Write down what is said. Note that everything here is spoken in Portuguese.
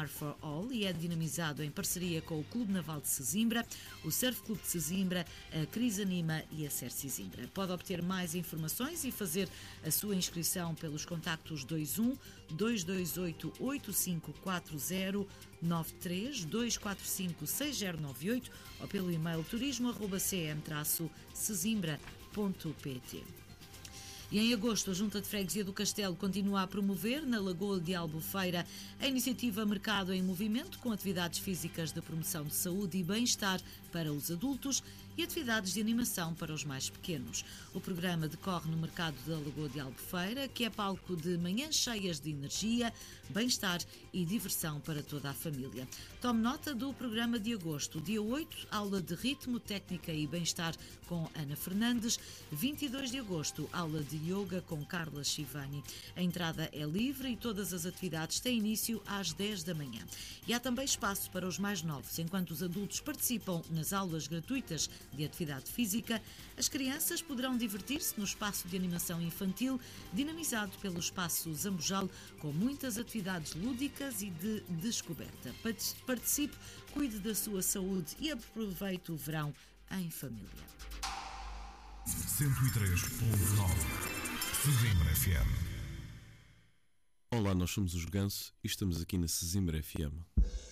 Mar for All e é dinamizado em parceria com o Clube Naval de Sesimbra, o Surf Clube de Sesimbra, a Crisanima e a Ser Sesimbra. Pode obter mais informações e fazer a sua inscrição pelos contactos 21 228 8540 93 245 6098 ou pelo e-mail turismo@cm-sesimbra.pt. E em agosto, a Junta de Freguesia do Castelo continua a promover, na Lagoa de Albufeira, a iniciativa Mercado em Movimento, com atividades físicas de promoção de saúde e bem-estar para os adultos e atividades de animação para os mais pequenos. O programa decorre no Mercado da Lagoa de Albufeira, que é palco de manhãs cheias de energia, bem-estar e diversão para toda a família. Tome nota do programa de agosto. Dia 8, aula de ritmo, técnica e bem-estar com Ana Fernandes. 22 de agosto, aula de yoga com Carla Shivani. A entrada é livre e todas as atividades têm início às 10 da manhã. E há também espaço para os mais novos. Enquanto os adultos participam nas aulas gratuitas de atividade física, as crianças poderão divertir-se no espaço de animação infantil, dinamizado pelo espaço Zambujal, com muitas atividades lúdicas e de descoberta. Participe, cuide da sua saúde e aproveite o verão em família. 103.9 Sesimbra FM. Olá, nós somos os Ganso e estamos aqui na Sesimbra FM.